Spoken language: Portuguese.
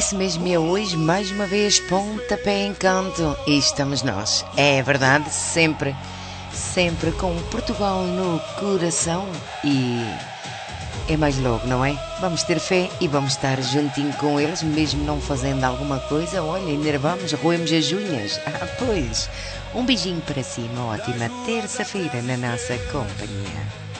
Isso mesmo, é hoje mais uma vez pontapé em canto. E estamos nós, é verdade, sempre, sempre com Portugal no coração. E é mais logo, não é? Vamos ter fé e vamos estar juntinho com eles, mesmo não fazendo alguma coisa. Olha, enervamos, roemos as unhas. Ah, pois. Um beijinho para si, uma ótima terça-feira na nossa companhia.